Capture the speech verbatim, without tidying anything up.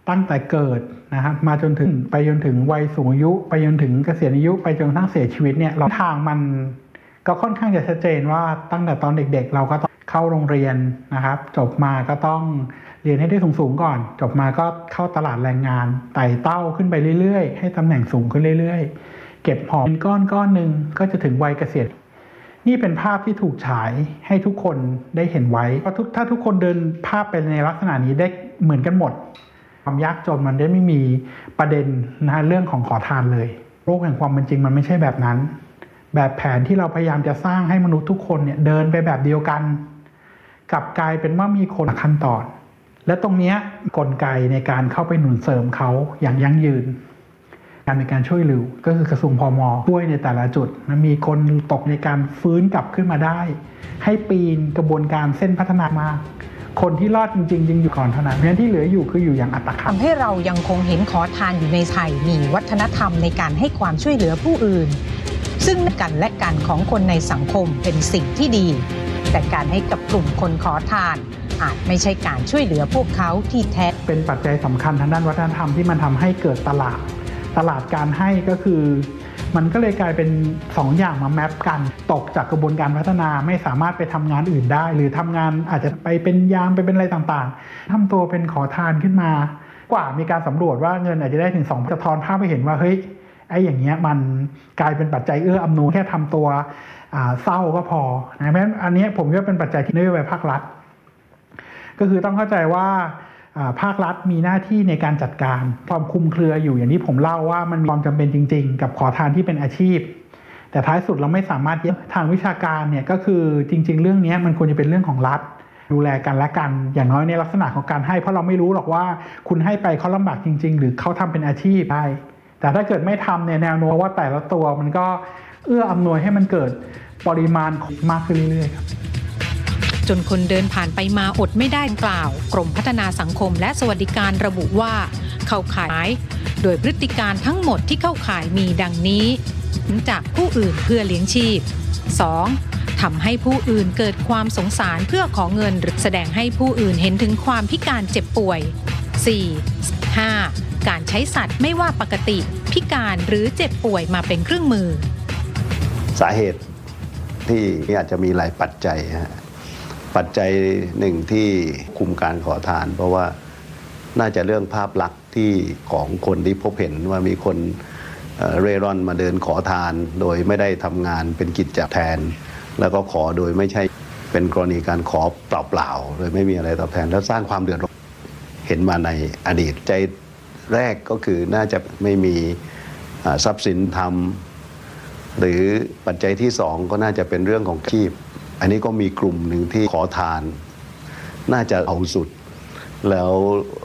ตั้งแต่เกิดนะครับมาจนถึงไปจนถึงวัยสูงอายุไปจนถึงเกษียณอายุไปจนกระทั่งเสียชีวิตเนี่ยเราทางมันก็ค่อนข้างจะชัดเจนว่าตั้งแต่ตอนเด็กๆเราก็ต้องเข้าโรงเรียนนะครับจบมาก็ต้องเรียนให้ได้สูงๆก่อนจบมาก็เข้าตลาดแรงงานไต่เต้าขึ้นไปเรื่อยๆให้ตำแหน่งสูงขึ้นเรื่อยๆเก็บหอมเป็นก้อนก้อนหนึ่งก็จะถึงวัยเกษียณนี่เป็นภาพที่ถูกฉายให้ทุกคนได้เห็นไว้เพราะถ้าทุกคนเดินภาพไปในลักษณะนี้ได้เหมือนกันหมดความยากจนมันได้ไม่มีประเด็นนะเรื่องของขอทานเลยโลกแห่งความเป็นจริงมันไม่ใช่แบบนั้นแบบแผนที่เราพยายามจะสร้างให้มนุษย์ทุกคนเนี่ยเดินไปแบบเดียวกันกลับกลายเป็นว่ามีคนขั้นตอนและตรงนี้กลไกในการเข้าไปหนุนเสริมเขาอย่างยั่งยืนการในการช่วยเหลือก็คือกระทรวงพม.ช่วยในแต่ละจุดนะมีคนตกในการฟื้นกลับขึ้นมาได้ให้ปีนกระบวนการเส้นพัฒนามาคนที่รอดจริงๆยังอยู่ก่อนเท่านั้นเพราะฉะนั้นที่เหลืออยู่คืออยู่อย่างอัตคัดทำให้เรายังคงเห็นขอทานอยู่ในไทยมีวัฒนธรรมในการให้ความช่วยเหลือผู้อื่นซึ่งกันและกันของคนในสังคมเป็นสิ่งที่ดีแต่การให้กับกลุ่มคนขอทานอาจไม่ใช่การช่วยเหลือพวกเขาที่แท้เป็นปัจจัยสำคัญทางด้านวัฒนธรรมที่มันทำให้เกิดตลาดตลาดการให้ก็คือมันก็เลยกลายเป็นสองอย่างมาแมปกันตกจากกระบวนการพัฒนาไม่สามารถไปทำงานอื่นได้หรือทำงานอาจจะไปเป็นยามไปเป็นอะไรต่างๆทำตัวเป็นขอทานขึ้นมากว่ามีการสำรวจว่าเงินอาจจะได้ถึงสองสะท้อนภาพไปเห็นว่าเฮ้ยไอ้อย่างเงี้ยมันกลายเป็นปัจจัยเอื้ออำนวยแค่ทำตัวเศร้าก็พอนะเพราะฉะนั้นอันนี้ผมว่าเป็นปัจจัยที่นโยบายภาครัฐก็คือต้องเข้าใจว่าภาครัฐมีหน้าที่ในการจัดการความคลุมเครืออยู่อย่างที่ผมเล่าว่ามันมีความจำเป็นจริงๆกับขอทานที่เป็นอาชีพแต่ท้ายสุดเราไม่สามารถทางวิชาการเนี่ยก็คือจริงๆเรื่องนี้มันควรจะเป็นเรื่องของรัฐดูแลกันและกันอย่างน้อยในลักษณะของการให้เพราะเราไม่รู้หรอกว่าคุณให้ไปเขาลำบากจริงๆหรือเขาทำเป็นอาชีพได้แต่ถ้าเกิดไม่ทำเนี่ยแนวโน้มว่าแต่ละตัวมันก็เอื้ออำนวยให้มันเกิดปริมาณมากขึ้นเรื่อยๆครับจนคนเดินผ่านไปมาอดไม่ได้กล่าวกรมพัฒนาสังคมและสวัสดิการระบุว่าเข้าข่ายโดยพฤติการทั้งหมดที่เข้าข่ายมีดังนี้จากผู้อื่นเพื่อเลี้ยงชีพ สอง ทำให้ผู้อื่นเกิดความสงสารเพื่อขอเงินหรือแสดงให้ผู้อื่นเห็นถึงความพิการเจ็บป่วย สี่ ห้า การใช้สัตว์ไม่ว่าปกติพิการหรือเจ็บป่วยมาเป็นเครื่องมือสาเหตุที่อาจจะมีหลายปัจจัยฮะปัจจัยหนึ่งที่คุมการขอทานเพราะว่าน่าจะเรื่องภาพลักษณ์ที่ของคนที่พบเห็นว่ามีคนเร่ร่อนมาเดินขอทานโดยไม่ได้ทำงานเป็นกิจจแทนแล้วก็ขอโดยไม่ใช่เป็นกรณีการขอเปล่าๆโดยไม่มีอะไรตอบแทนแล้วสร้างความเดือดร้อนเห็นมาในอดีตใจแรกก็คือน่าจะไม่มีทรัพย์สินทำหรือปัจจัยที่สองก็น่าจะเป็นเรื่องของชีพอันนี้ก็มีกลุ่มหนึ่งที่ขอทานน่าจะเอาสุดแล้ว